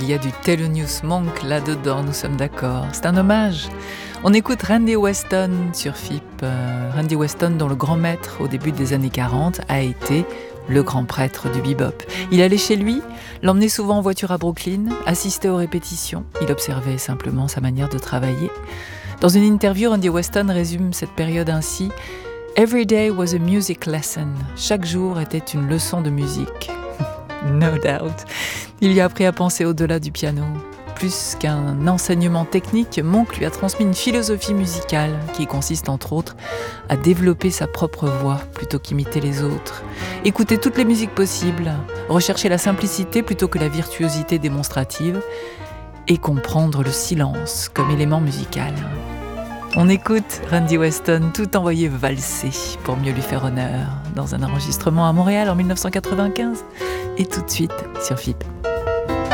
Il y a du Thelonious Monk là-dedans, nous sommes d'accord. C'est un hommage. On écoute Randy Weston sur FIP. Randy Weston, dont le grand maître au début des années 40 a été le grand prêtre du bebop. Il allait chez lui, l'emmenait souvent en voiture à Brooklyn, assistait aux répétitions. Il observait simplement sa manière de travailler. Dans une interview, Randy Weston résume cette période ainsi: Every day was a music lesson. Chaque jour était une leçon de musique. No doubt. Il lui a appris à penser au-delà du piano. Plus qu'un enseignement technique, Monk lui a transmis une philosophie musicale qui consiste entre autres à développer sa propre voix plutôt qu'imiter les autres, écouter toutes les musiques possibles, rechercher la simplicité plutôt que la virtuosité démonstrative et comprendre le silence comme élément musical. On écoute Randy Weston tout envoyé valser pour mieux lui faire honneur dans un enregistrement à Montréal en 1995 et tout de suite sur FIP.